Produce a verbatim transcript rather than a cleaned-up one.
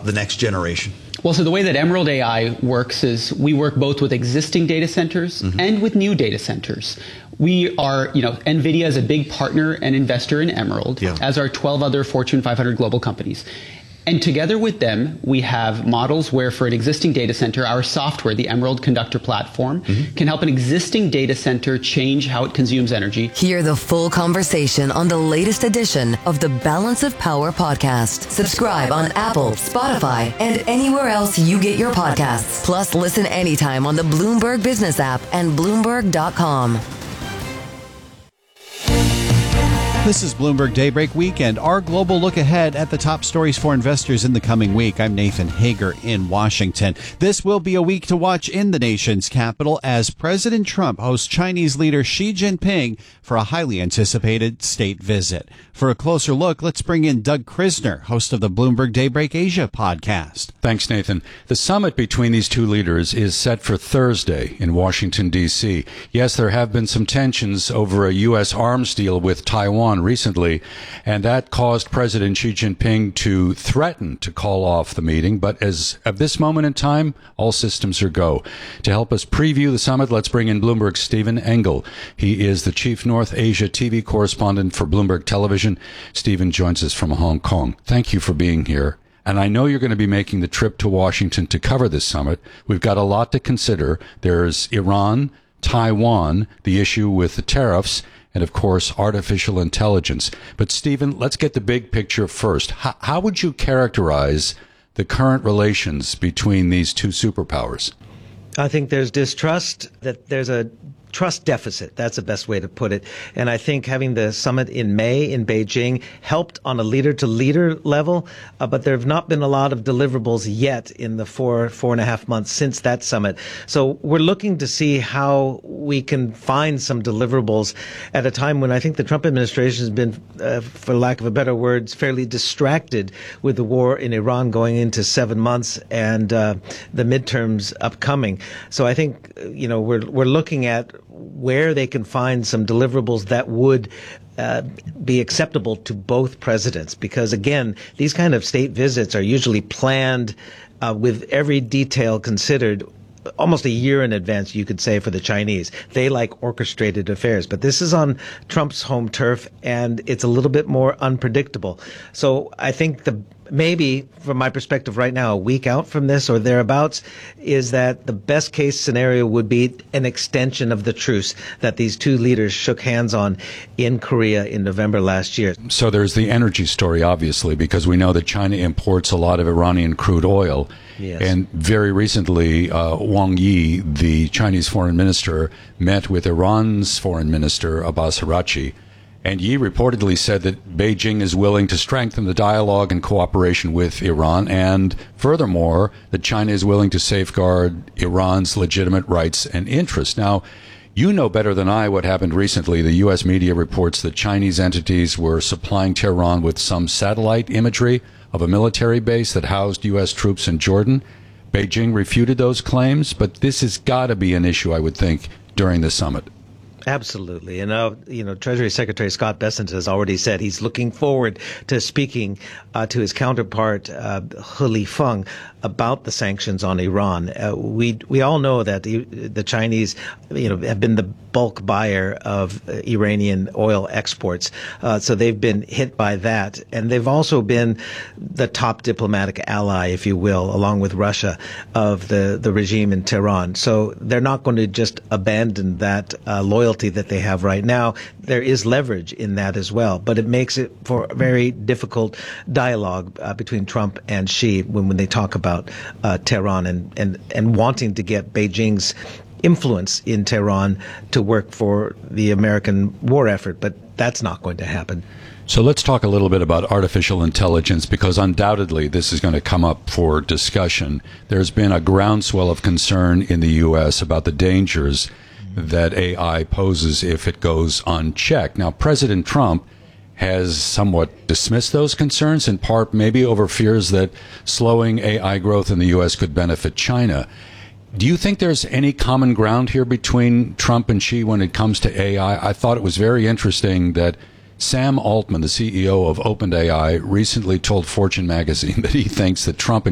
the next generation? Well, so the way that Emerald A I works is we work both with existing data centers mm-hmm. and with new data centers. We are, you know, NVIDIA is a big partner and investor in Emerald, yeah. as are twelve other Fortune five hundred global companies. And together with them, we have models where for an existing data center, our software, the Emerald Conductor platform, mm-hmm. can help an existing data center change how it consumes energy. Hear the full conversation on the latest edition of the Balance of Power podcast. Subscribe on Apple, Spotify, and anywhere else you get your podcasts. Plus, listen anytime on the Bloomberg Business app and Bloomberg dot com. This is Bloomberg Daybreak Weekend, our global look ahead at the top stories for investors in the coming week. I'm Nathan Hager in Washington. This will be a week to watch in the nation's capital as President Trump hosts Chinese leader Xi Jinping for a highly anticipated state visit. For a closer look, let's bring in Doug Krisner, host of the Bloomberg Daybreak Asia podcast. Thanks, Nathan. The summit between these two leaders is set for Thursday in Washington, D C. Yes, there have been some tensions over a U S arms deal with Taiwan recently, and that caused President Xi Jinping to threaten to call off the meeting. But as of this moment in time, all systems are go. To help us preview the summit, let's bring in Bloomberg's Stephen Engel. He is the chief North Asia T V correspondent for Bloomberg Television. Stephen joins us from Hong Kong. Thank you for being here. And I know you're going to be making the trip to Washington to cover this summit. We've got a lot to consider. There's Iran, Taiwan, the issue with the tariffs, and, of course, artificial intelligence. But, Stephen, let's get the big picture first. How, how would you characterize the current relations between these two superpowers? I think there's distrust, that there's a trust deficit. That's the best way to put it. And I think having the summit in May in Beijing helped on a leader-to-leader level, uh, but there have not been a lot of deliverables yet in the four, four and a half months since that summit. So we're looking to see how we can find some deliverables at a time when I think the Trump administration has been, uh, for lack of a better word, fairly distracted with the war in Iran going into seven months and uh, the midterms upcoming. So I think, you know, we're we're looking at where they can find some deliverables that would uh, be acceptable to both presidents. Because, again, these kind of state visits are usually planned uh, with every detail considered almost a year in advance, you could say, for the Chinese. They like orchestrated affairs. But this is on Trump's home turf, and it's a little bit more unpredictable. So I think the maybe, from my perspective right now, a week out from this or thereabouts, is that the best case scenario would be an extension of the truce that these two leaders shook hands on in Korea in November last year. So there's the energy story, obviously, because we know that China imports a lot of Iranian crude oil. Yes. And very recently, uh, Wang Yi, the Chinese foreign minister, met with Iran's foreign minister, Abbas Araghchi. And Yi reportedly said that Beijing is willing to strengthen the dialogue and cooperation with Iran, and furthermore, that China is willing to safeguard Iran's legitimate rights and interests. Now, you know better than I what happened recently. The U S media reports that Chinese entities were supplying Tehran with some satellite imagery of a military base that housed U S troops in Jordan. Beijing refuted those claims, but this has got to be an issue, I would think, during the summit. Absolutely. And, uh, you know, Treasury Secretary Scott Bessent has already said he's looking forward to speaking uh, to his counterpart, uh, He Lifeng, about the sanctions on Iran. Uh, we we all know that the, the Chinese, you know, have been the bulk buyer of uh, Iranian oil exports. Uh, so they've been hit by that. And they've also been the top diplomatic ally, if you will, along with Russia, of the, the regime in Tehran. So they're not going to just abandon that uh, loyalty that they have right now. There is leverage in that as well. But it makes it for a very difficult dialogue uh, between Trump and Xi when, when they talk about uh, Tehran and, and, and wanting to get Beijing's influence in Tehran to work for the American war effort. But that's not going to happen. So let's talk a little bit about artificial intelligence, because undoubtedly this is going to come up for discussion. There's been a groundswell of concern in the U S about the dangers that A I poses if it goes unchecked. Now, President Trump has somewhat dismissed those concerns, in part maybe over fears that slowing A I growth in the U S could benefit China. Do you think there's any common ground here between Trump and Xi when it comes to A I? I thought it was very interesting that Sam Altman, the C E O of OpenAI, recently told Fortune magazine that he thinks that Trump and